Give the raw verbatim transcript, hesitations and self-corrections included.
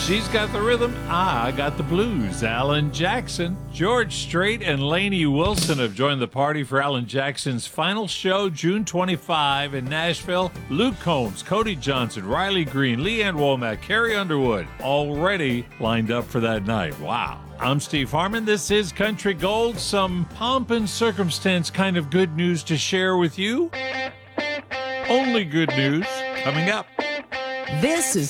She's got the rhythm, I got the blues. Alan Jackson, George Strait, and Lainey Wilson have joined the party for Alan Jackson's final show, June twenty-fifth in Nashville. Luke Combs, Cody Johnson, Riley Green, Leanne Womack, Carrie Underwood, already lined up for that night. Wow. I'm Steve Harmon. This is Country Gold. Some pomp and circumstance kind of good news to share with you. Only good news coming up. This is